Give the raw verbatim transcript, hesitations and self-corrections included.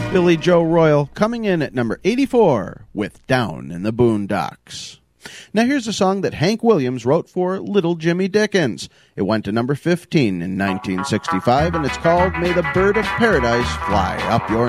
Billy Joe Royal coming in at number eighty-four with Down in the Boondocks. Now here's a song that Hank Williams wrote for Little Jimmy Dickens. It went to number fifteen in nineteen sixty-five, and it's called May the Bird of Paradise Fly Up Your